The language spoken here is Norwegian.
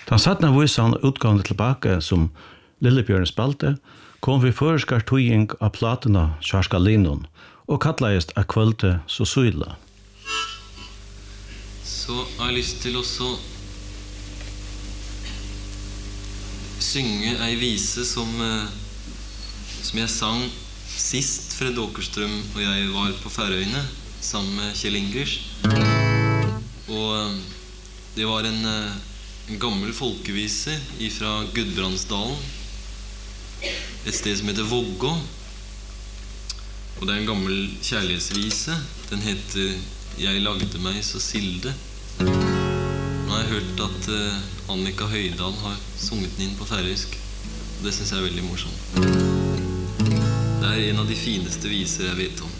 Den sattna visan utgående tilbake som Lillebjørn spalte, kom vi føreskar tøying av platena Kjarska Linon, og kattleist av kvølte så syla. Så har jeg lyst til også synge ei vise som jeg sang sist Fred Åkerstrøm og jeg var på Færøyene sammen med Kjell Ingers. Og det var en gammel folkevise fra Gudbrandsdalen, et sted som heter Vågå. Og det er en gammel kjærlighetsvise. Den heter «Jeg lagde meg så silde». Nå har jeg hørt at Annika Høydal har sunget den inn på færøysk. Og det synes jeg er veldig morsomt. Det er en av de fineste viser jeg vet om.